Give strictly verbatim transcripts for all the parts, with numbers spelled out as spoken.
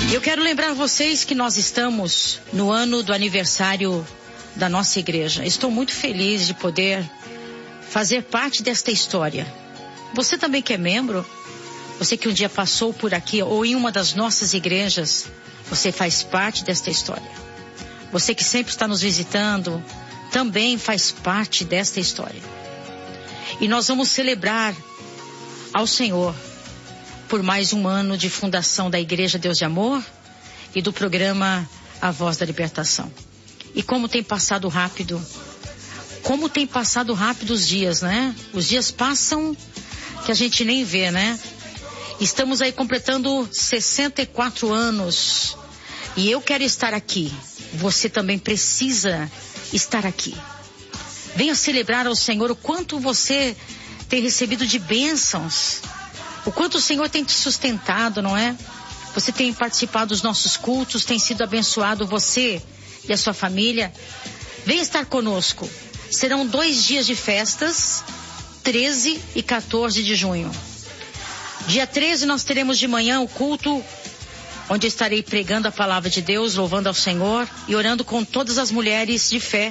Eu quero lembrar vocês que nós estamos no ano do aniversário da nossa igreja. Estou muito feliz de poder fazer parte desta história. Você também que é membro, você que um dia passou por aqui ou em uma das nossas igrejas, você faz parte desta história. Você que sempre está nos visitando, também faz parte desta história. E nós vamos celebrar ao Senhor por mais um ano de fundação da Igreja Deus de Amor e do programa A Voz da Libertação. E como tem passado rápido, como tem passado rápido os dias, né? Os dias passam que a gente nem vê, né? Estamos aí completando sessenta e quatro anos e eu quero estar aqui. Você também precisa estar aqui. Venha celebrar ao Senhor o quanto você tem recebido de bênçãos. O quanto o Senhor tem te sustentado, não é? Você tem participado dos nossos cultos, tem sido abençoado você e a sua família. Venha estar conosco. Serão dois dias de festas, treze e quatorze de junho. Dia treze nós teremos de manhã o culto, onde estarei pregando a palavra de Deus, louvando ao Senhor e orando com todas as mulheres de fé,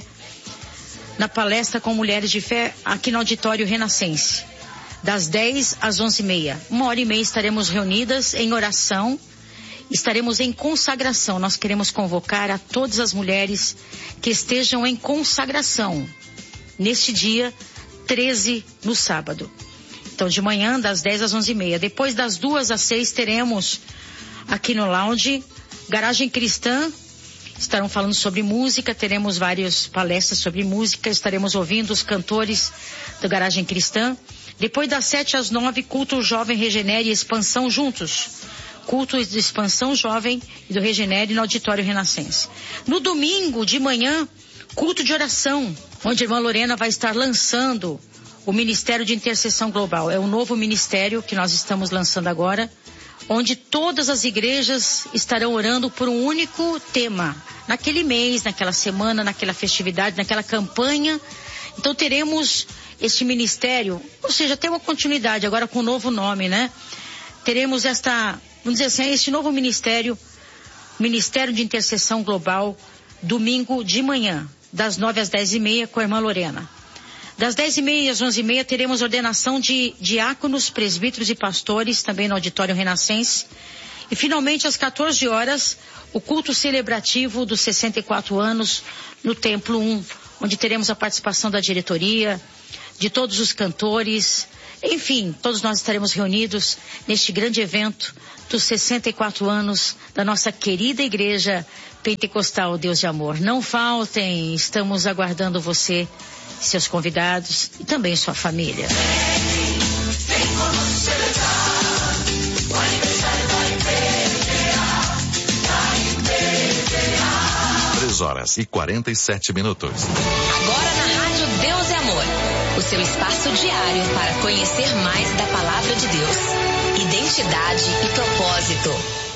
na palestra com mulheres de fé, aqui no Auditório Renascense. Das dez às onze e meia. Uma hora e meia estaremos reunidas em oração, estaremos em consagração. Nós queremos convocar a todas as mulheres que estejam em consagração neste dia treze, no sábado. Então, de manhã, das dez às onze e meia. Depois, das duas às seis, teremos aqui no lounge Garagem Cristã. Estarão falando sobre música, teremos várias palestras sobre música, estaremos ouvindo os cantores do Garagem Cristã. Depois das sete às nove, culto Jovem Regenere e Expansão juntos. Culto de Expansão Jovem e do Regenere no Auditório Renascense. No domingo de manhã, culto de oração, onde a irmã Lorena vai estar lançando o Ministério de Intercessão Global. É um novo ministério que nós estamos lançando agora, onde todas as igrejas estarão orando por um único tema. Naquele mês, naquela semana, naquela festividade, naquela campanha. Então teremos este ministério, ou seja, tem uma continuidade agora com um novo nome, né? Teremos esta, vamos dizer assim, este novo ministério, Ministério de Intercessão Global, domingo de manhã, das nove às dez e meia, com a irmã Lorena. Das dez e meia às onze e meia teremos ordenação de diáconos, presbíteros e pastores, também no Auditório Renascense. E finalmente às quatorze horas, o culto celebrativo dos sessenta e quatro anos no Templo um, onde teremos a participação da diretoria, de todos os cantores, enfim, todos nós estaremos reunidos neste grande evento dos sessenta e quatro anos da nossa querida Igreja Pentecostal Deus de Amor. Não faltem, estamos aguardando você, seus convidados e também sua família. três horas e quarenta e sete minutos. Agora na Rádio Deus é Amor, o seu espaço diário para conhecer mais da Palavra de Deus, identidade e propósito.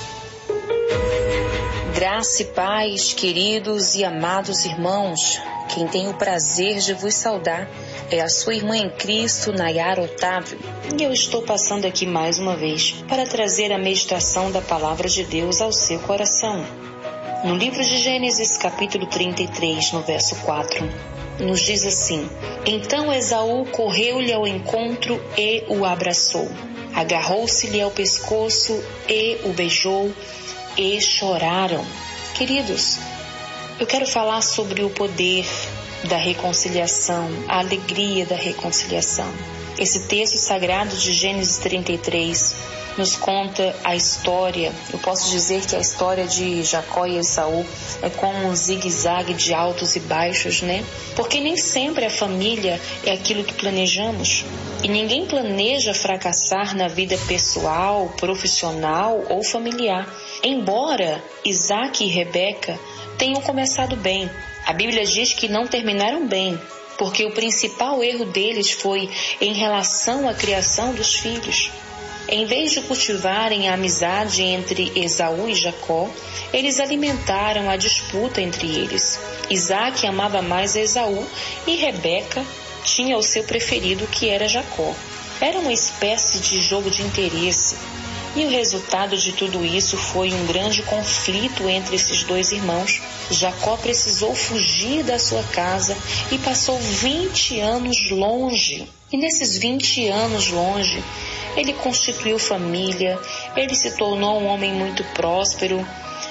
Graça e paz, queridos e amados irmãos. Quem tem o prazer de vos saudar é a sua irmã em Cristo, Nayara Otávio. E eu estou passando aqui mais uma vez para trazer a meditação da Palavra de Deus ao seu coração. No livro de Gênesis, capítulo trinta e três, no verso quatro, nos diz assim: Então Esaú correu-lhe ao encontro e o abraçou. Agarrou-se-lhe ao pescoço e o beijou e choraram. Queridos, eu quero falar sobre o poder da reconciliação, a alegria da reconciliação. Esse texto sagrado de Gênesis trinta e três nos conta a história, eu posso dizer que a história de Jacó e Esaú é como um zigue-zague de altos e baixos, né? Porque nem sempre a família é aquilo que planejamos. E ninguém planeja fracassar na vida pessoal, profissional ou familiar. Embora Isaac e Rebeca tenham começado bem, a Bíblia diz que não terminaram bem, porque o principal erro deles foi em relação à criação dos filhos. Em vez de cultivarem a amizade entre Esaú e Jacó, eles alimentaram a disputa entre eles. Isaac amava mais Esaú e Rebeca tinha o seu preferido, que era Jacó. Era uma espécie de jogo de interesse. E o resultado de tudo isso foi um grande conflito entre esses dois irmãos. Jacó precisou fugir da sua casa e passou vinte anos longe. E nesses vinte anos longe, ele constituiu família, ele se tornou um homem muito próspero,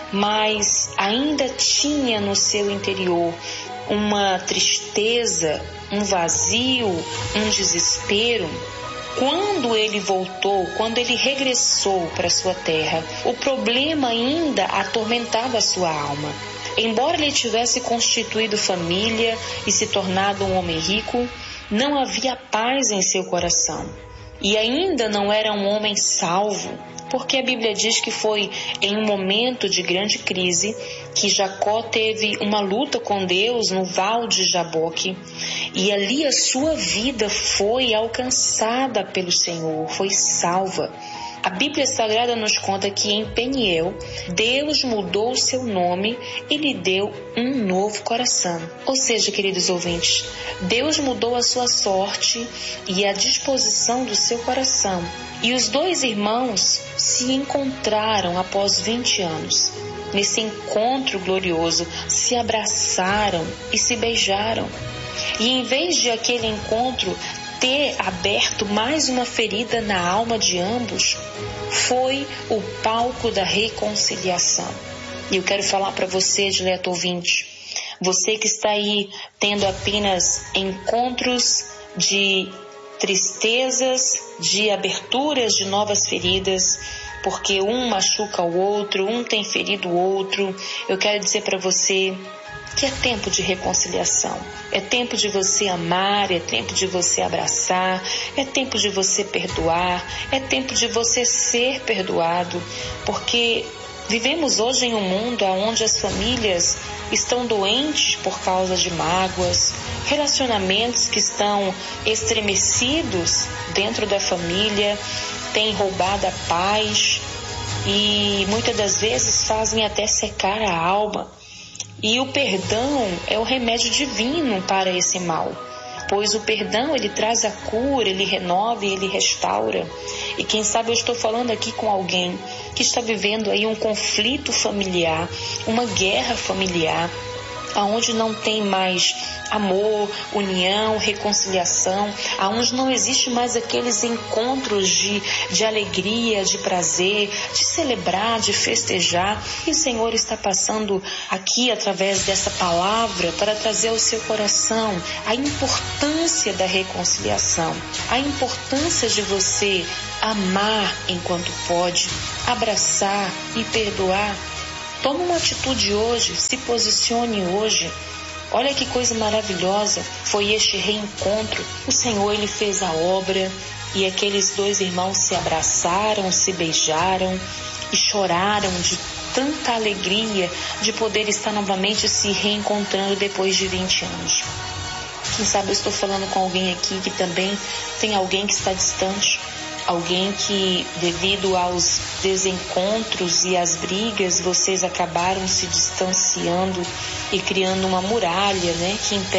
mas ainda tinha no seu interior uma tristeza, um vazio, um desespero. Quando ele voltou, quando ele regressou para sua terra, o problema ainda atormentava a sua alma. Embora ele tivesse constituído família e se tornado um homem rico, não havia paz em seu coração. E ainda não era um homem salvo, porque a Bíblia diz que foi em um momento de grande crise que Jacó teve uma luta com Deus no Val de Jaboque, e ali a sua vida foi alcançada pelo Senhor, foi salva. A Bíblia Sagrada nos conta que em Peniel, Deus mudou o seu nome e lhe deu um novo coração. Ou seja, queridos ouvintes, Deus mudou a sua sorte e a disposição do seu coração. E os dois irmãos se encontraram após vinte anos. Nesse encontro glorioso, se abraçaram e se beijaram. E em vez de aquele encontro ter aberto mais uma ferida na alma de ambos, foi o palco da reconciliação. E eu quero falar para você, dileto ouvinte, você que está aí tendo apenas encontros de tristezas, de aberturas de novas feridas, porque um machuca o outro, um tem ferido o outro, eu quero dizer para você que é tempo de reconciliação, é tempo de você amar, é tempo de você abraçar, é tempo de você perdoar, é tempo de você ser perdoado, porque vivemos hoje em um mundo onde as famílias estão doentes por causa de mágoas, relacionamentos que estão estremecidos dentro da família, têm roubado a paz e muitas das vezes fazem até secar a alma. E o perdão é o remédio divino para esse mal, pois o perdão ele traz a cura, ele renova e ele restaura. E quem sabe eu estou falando aqui com alguém que está vivendo aí um conflito familiar, uma guerra familiar, aonde não tem mais amor, união, reconciliação, aonde não existe mais aqueles encontros de, de alegria, de prazer, de celebrar, de festejar. E o Senhor está passando aqui através dessa palavra para trazer ao seu coração a importância da reconciliação, a importância de você amar enquanto pode, abraçar e perdoar. Tome uma atitude hoje, se posicione hoje. Olha que coisa maravilhosa foi este reencontro. O Senhor ele fez a obra e aqueles dois irmãos se abraçaram, se beijaram e choraram de tanta alegria de poder estar novamente se reencontrando depois de vinte anos. Quem sabe eu estou falando com alguém aqui que também tem alguém que está distante. Alguém que, devido aos desencontros e às brigas, vocês acabaram se distanciando e criando uma muralha, né, que impede